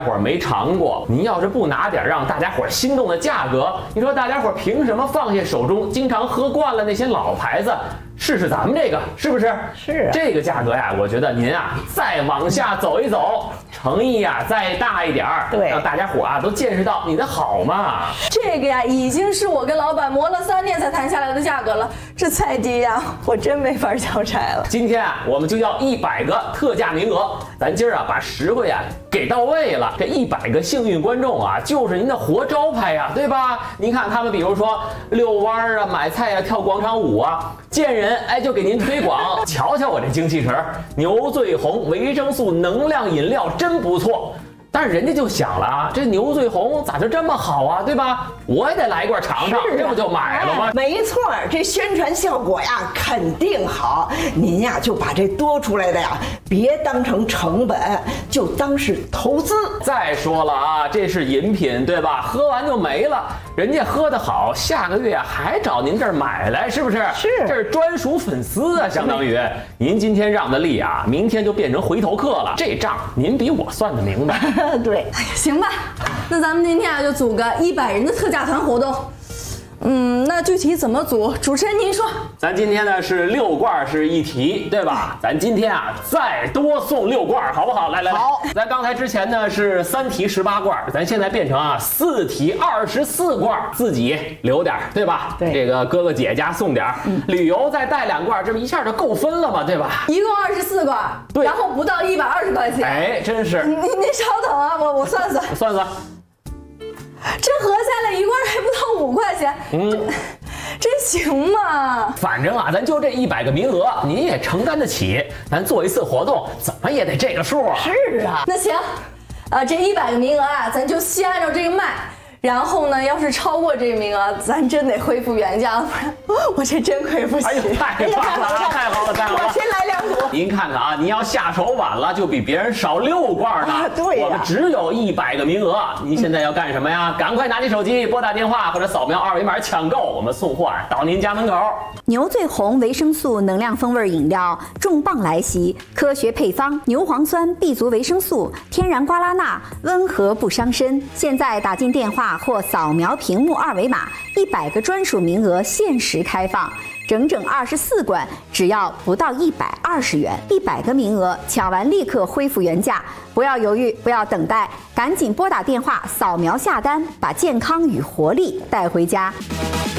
伙没尝过，您要是不拿点让大家伙心动的价格，你说大家伙凭什么放下手中经常喝惯了那些老牌子，试试咱们这个，是不是？ 是啊， 这个价格呀，我觉得您啊再往下走一走，诚意呀再大一点儿， 对， 让大家伙啊都见识到你的好嘛。 这个呀，已经是我跟老板磨了3年才谈下来的价格了，这再低呀，我真没法交差了。 今天啊，我们就要100个特价名额，咱今儿啊把实惠啊给到位了。这100个幸运观众啊，就是您的活招牌呀，对吧？您看他们，比如说遛弯啊、买菜啊、跳广场舞啊，见人就给您推广。瞧瞧我这精气神儿，牛醉红维生素能量饮料真不错。但是人家就想了啊，这牛醉红咋就这么好啊，对吧？我也得来一罐尝尝，这不就买了吗？ 没错，这宣传效果呀肯定好。您呀就把这多出来的呀，别当成成本，就当是投资。 再说了啊，这是饮品对吧？喝完就没了，人家喝得好，下个月还找您这儿买来，是不是？ 是， 这是专属粉丝啊，相当于您今天让的利啊，明天就变成回头客了。这账您比我算得明白。 对， 哎呀，行吧，那咱们今天啊就组个100人的特价团活动。那具体怎么组？主持人您说。 咱今天呢是6罐是一提，对吧？咱今天啊再多送6罐，好不好？来， 好。 咱刚才之前呢是3提18罐，咱现在变成啊4提24罐，自己留点，对吧？ 对， 这个哥哥姐家送点，旅游再带2罐，这么一下就够分了嘛，对吧？ 一共24罐， 对， 然后不到120块钱。 哎，真是。 您稍等啊，我算算。 算算。 这合下来1罐还不到5块钱，这行吗？ 反正啊，咱就这100个名额，您也承担得起。咱做一次活动，怎么也得这个数啊。 是啊， 那行，这100个名额啊，咱就先按照这个卖。然后呢，要是超过这个名额，咱真得恢复原价，不然我这真亏不起。 哎呦，太棒了，太好了，太好了！ 我先来2组。 您看看啊，您要下手晚了，就比别人少6罐呢。 对呀， 我们只有100个名额。您现在要干什么呀？赶快拿起手机拨打电话或者扫描2维码抢购，我们送货到您家门口。 牛醉红维生素能量风味饮料重磅来袭，科学配方，牛磺酸 B 族维生素，天然瓜拉钠，温和不伤身。现在打进电话或扫描屏幕2维码，100个专属名额限时开放，整整24罐，只要不到120元，100个名额抢完立刻恢复原价，不要犹豫，不要等待，赶紧拨打电话扫描下单，把健康与活力带回家。